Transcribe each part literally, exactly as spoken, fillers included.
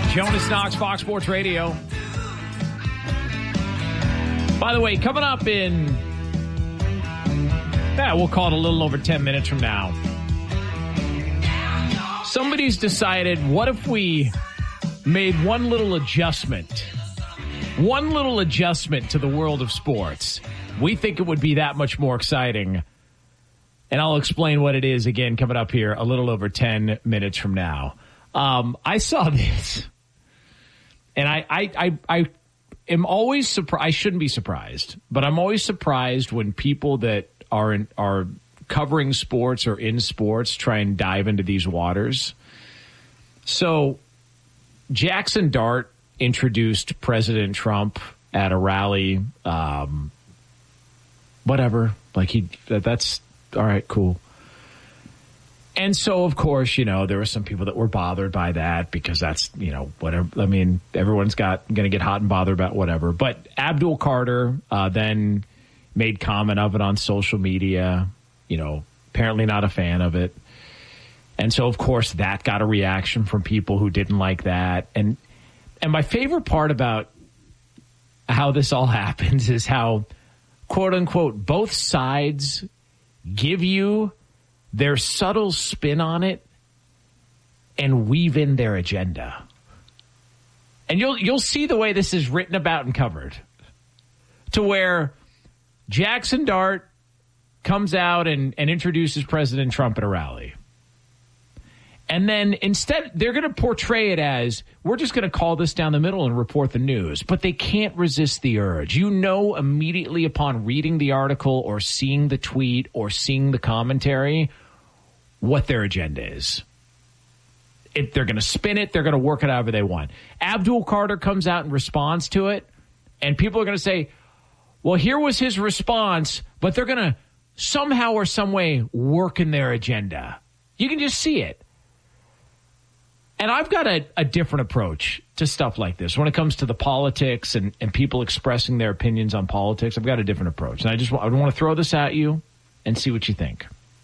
Jonas Knox, Fox Sports Radio. By the way, coming up in, yeah, we'll call it a little over ten minutes from now. Somebody's decided, what if we made one little adjustment, one little adjustment to the world of sports? We think it would be that much more exciting. And I'll explain what it is again coming up here a little over ten minutes from now. Um, I saw this, and I, I, I, I am always surprised. I shouldn't be surprised, but I'm always surprised when people that are in, are covering sports or in sports try and dive into these waters. So Jackson Dart introduced President Trump at a rally. Um, whatever, like he, that, that's all right, cool. And so, of course, you know, there were some people that were bothered by that because that's, you know, whatever. I mean, everyone's got going to get hot and bothered about whatever. But Abdul Carter uh, then made comment of it on social media, you know, apparently not a fan of it. And so, of course, that got a reaction from people who didn't like that. And and my favorite part about how this all happens is how, quote unquote, both sides give you their subtle spin on it and weave in their agenda. And you'll you'll see the way this is written about and covered, to where Jackson Dart comes out and, and introduces President Trump at a rally. And then instead, they're going to portray it as, we're just going to call this down the middle and report the news. But they can't resist the urge. You know immediately upon reading the article or seeing the tweet or seeing the commentary what their agenda is. If they're going to spin it, they're going to work it however they want. Abdul Carter comes out and responds to it, and people are going to say, well, here was his response, but they're going to somehow or some way work in their agenda. You can just see it. And I've got a, a different approach to stuff like this. When it comes to the politics and, and people expressing their opinions on politics, I've got a different approach. And I just want, I want to throw this at you and see what you think.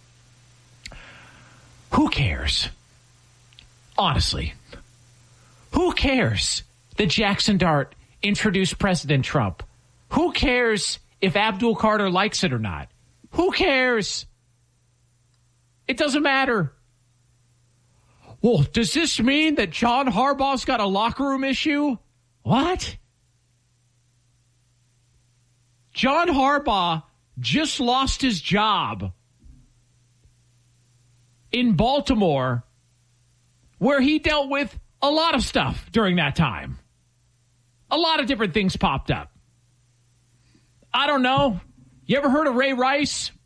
Who cares? Honestly, who cares that Jackson Dart introduced President Trump? Who cares if Abdul Carter likes it or not? Who cares? It doesn't matter. Well, does this mean that John Harbaugh's got a locker room issue? What? John Harbaugh just lost his job in Baltimore, where he dealt with a lot of stuff during that time. A lot of different things popped up. I don't know. You ever heard of Ray Rice?